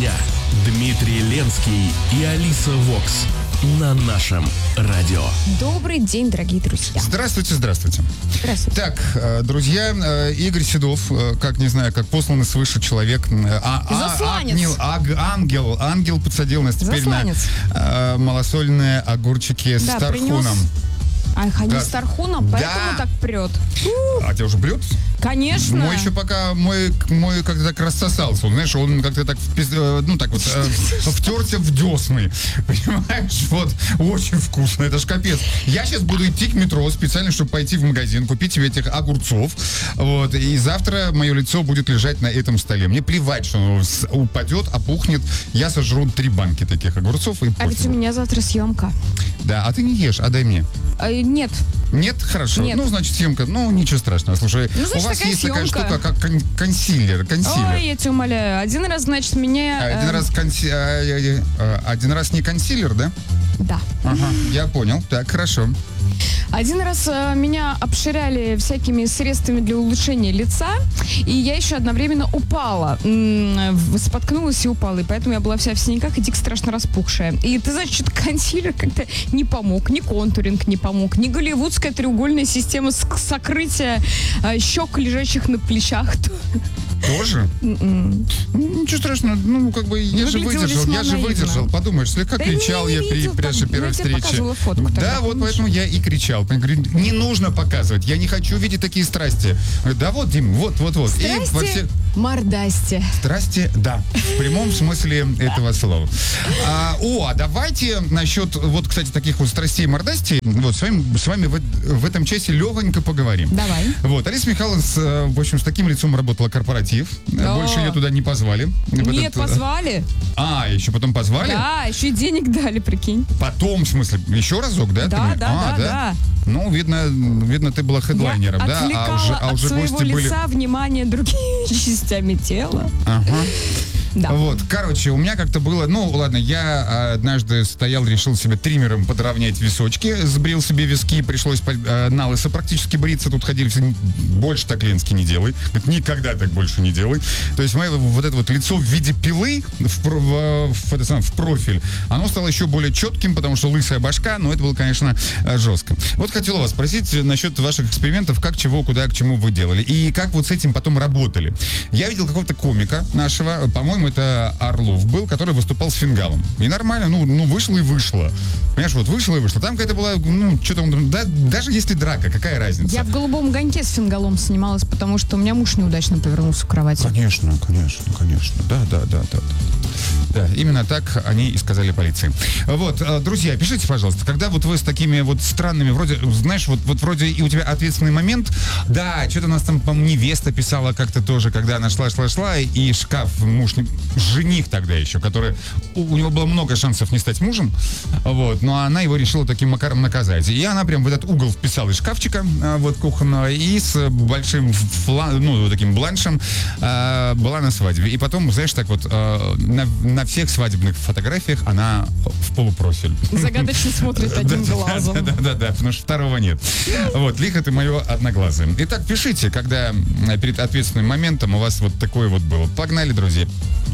дня. Дмитрий Ленский и Алиса Вокс на нашем радио. Добрый день, дорогие друзья. Здравствуйте, здравствуйте. Здравствуйте. Так, друзья, Игорь Седов, как не знаю, как посланный свыше человек. Засланец. Ангел подсадил нас теперь Засланец. на малосольные огурчики с тархуном. Ах, они с тархуном, поэтому Да. так прет. А тебя уже прет? Конечно. Мой еще пока, мой как-то так рассосался. Он, знаешь, он как-то так, втерся в десны. Понимаешь, вот, очень вкусно. Это ж капец. Я сейчас буду идти к метро специально, чтобы пойти в магазин, купить себе этих огурцов. Вот, и завтра мое лицо будет лежать на этом столе. Мне плевать, что оно упадет, опухнет. Я сожру 3 банки таких огурцов и А ведь у меня завтра съемка. Да, а ты не ешь, отдай мне. Нет. Нет? Хорошо. Нет. Ну, значит, съемка. Ну, ничего страшного. Слушай, Ну, значит, у вас такая есть такая съемка. штука, как консилер. Ой, я тебя умоляю. Один раз, значит, меня... Один раз не консилер, да? Да. Ага, я понял. Так, хорошо. Один раз меня обширяли всякими средствами для улучшения лица, и я еще одновременно упала. Споткнулась и упала, и поэтому я была вся в синяках и дико страшно распухшая. И ты знаешь, что-то консилер как-то не помог, ни контуринг не помог, ни голливудская треугольная система сокрытия щек, лежащих на плечах. Тоже? Ну, ничего страшного. Ну, как бы, я же выдержал. Подумаешь, слегка Да кричал не я при видел, нашей первой я тебе встрече. показывала фотку тогда, Да, вот помнишь? поэтому я и кричал. Я говорю, не нужно показывать. Я не хочу видеть такие страсти. Да вот, Дим, вот. Страсти, мордасти. Страсти, да, в прямом смысле этого слова. А давайте насчет, вот, кстати, таких вот страстей и мордастей, вот, с вами в этом часе легонько поговорим. Давай. Вот, Алиса Михайловна, в общем, с таким лицом работала корпоратив. Больше ее туда не позвали. Нет, позвали. Еще потом позвали? Да, еще и денег дали, прикинь. Потом, в смысле, еще разок, да? Да. Ну, видно, ты была хедлайнером, Я да? отвлекала А от уже своего гости были... лица внимание другими частями тела. Ага. Да. Вот, короче, у меня как-то было, ну, ладно, я однажды стоял, решил себе триммером подровнять височки, сбрил себе виски, пришлось на лысо практически бриться, тут ходили все, больше так, Ленский, не делай, никогда так больше не делай. То есть мое вот это вот лицо в виде пилы в профиль, оно стало еще более четким, потому что лысая башка, но это было, конечно, жестко. Вот хотел вас спросить насчет ваших экспериментов, как, чего, куда, к чему вы делали, и как вот с этим потом работали. Я видел какого-то комика нашего, по-моему, это Орлов был, который выступал с фингалом. И нормально, ну вышло и вышло. Понимаешь, вот вышло и вышло. Там какая-то была, что там, да, даже если драка, какая разница? Я в «Голубом огоньке» с фингалом снималась, потому что у меня муж неудачно повернулся в кровати. Конечно. Да, именно так они и сказали полиции. Вот, друзья, пишите, пожалуйста, когда вот вы с такими вот странными, вроде, знаешь, вот вроде и у тебя ответственный момент, да, что-то у нас там, по-моему, невеста писала как-то тоже, когда она шла, и шкаф, жених тогда еще, который, у него было много шансов не стать мужем, вот, но она его решила таким макаром наказать. И она прям в этот угол вписала из шкафчика, вот, кухонного, и с большим, таким бланшем была на свадьбе. И потом, знаешь, так вот, на всех свадебных фотографиях она в полупрофиль. Загадочно смотрит одним глазом. Да, потому что второго нет. Вот, лихо ты мое одноглазое. Итак, пишите, когда перед ответственным моментом у вас вот такое вот было. Погнали, друзья.